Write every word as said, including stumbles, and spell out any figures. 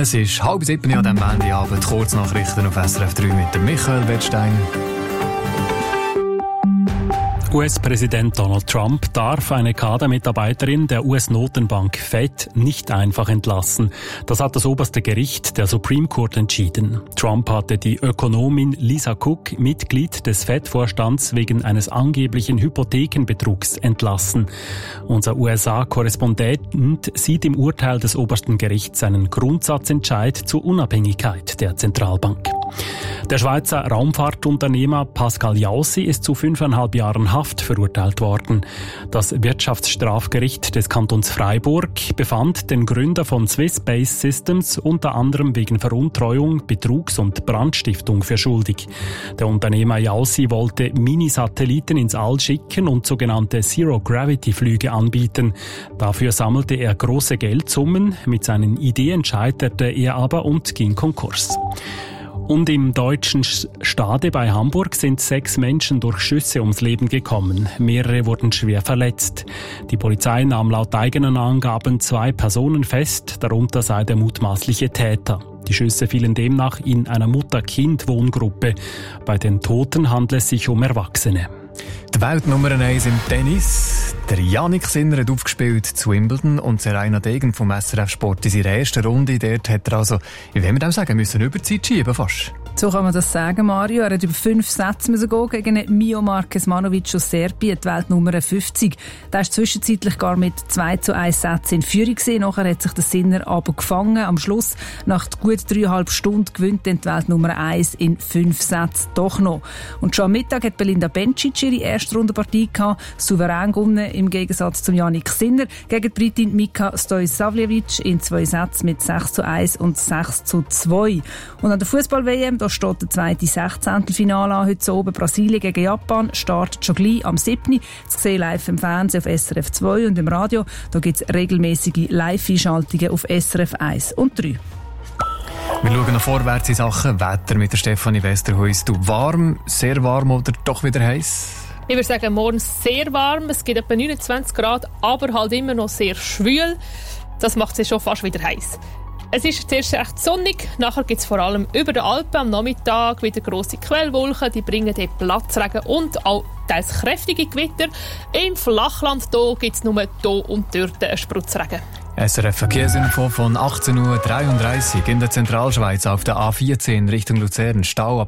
Es ist halb sieben an diesem Montagabend, Kurznachrichten auf S R F drei mit dem Michael Wettstein. U S-Präsident Donald Trump darf eine Kadermitarbeiterin der U S-Notenbank Fed nicht einfach entlassen. Das hat das oberste Gericht, der Supreme Court, entschieden. Trump hatte die Ökonomin Lisa Cook, Mitglied des Fed-Vorstands, wegen eines angeblichen Hypothekenbetrugs entlassen. Unser U S A-Korrespondent sieht im Urteil des obersten Gerichts einen Grundsatzentscheid zur Unabhängigkeit der Zentralbank. Der Schweizer Raumfahrtunternehmer Pascal Jaussi ist zu fünfeinhalb Jahren Haft verurteilt worden. Das Wirtschaftsstrafgericht des Kantons Freiburg befand den Gründer von Swiss Space Systems unter anderem wegen Veruntreuung, Betrugs- und Brandstiftung für schuldig. Der Unternehmer Jaussi wollte Mini-Satelliten ins All schicken und sogenannte Zero-Gravity-Flüge anbieten. Dafür sammelte er große Geldsummen. Mit seinen Ideen scheiterte er aber und ging Konkurs. Und im deutschen Stade bei Hamburg sind sechs Menschen durch Schüsse ums Leben gekommen. Mehrere wurden schwer verletzt. Die Polizei nahm laut eigenen Angaben zwei Personen fest, darunter sei der mutmaßliche Täter. Die Schüsse fielen demnach in einer Mutter-Kind-Wohngruppe. Bei den Toten handelt es sich um Erwachsene. Die Weltnummer eins im Tennis. Der Jannik Sinner hat aufgespielt zu Wimbledon und Serena Degen vom S R F Sport in seiner ersten Runde. Dort hat er also, wie wollen wir dem sagen, müssen Überzeit schieben fast. So kann man das sagen, Mario. Er hat über fünf Sätze müssen gehen gegen Miomir Kecmanovic aus Serbien, die Weltnummer fünfzig. Der ist zwischenzeitlich gar mit zwei zu eins Sätzen in Führung gewesen. Nachher hat sich der Sinner aber gefangen. Am Schluss, nach gut dreieinhalb Stunden, gewinnt dann die Weltnummer eins in fünf Sätzen doch noch. Und schon am Mittag hat Belinda Bencic ihre erste Rundenpartie gehabt, souverän gewonnen im Gegensatz zum Jannik Sinner gegen die Britin Mika Stojsavljevic in zwei Sätzen mit sechs zu eins und sechs zu zwei. Und an der Fußball-W M, da steht der zweite Sechzehntelfinale an heute oben. Brasilien gegen Japan startet schon gleich am siebten Zu sehen live im Fernsehen auf S R F zwei und im Radio. Da gibt es regelmäßige Live-Einschaltungen auf S R F eins und drei. Wir schauen noch vorwärts in Sachen Wetter mit der Stefanie Westerhuis. Du, warm, sehr warm oder doch wieder heiß? Ich würde sagen, morgen sehr warm. Es gibt etwa neunundzwanzig Grad, aber halt immer noch sehr schwül. Das macht es schon fast wieder heiß. Es ist zuerst recht sonnig, nachher gibt es vor allem über den Alpen am Nachmittag wieder grosse Quellwolken, die bringen dort Platzregen und auch teils kräftige Gewitter. Im Flachland gibt es nur hier und dort einen Spritzregen. S R F Verkehrsinfo von achtzehn Uhr dreiunddreißig in der Zentralschweiz auf der A vierzehn Richtung Luzern. Stau ab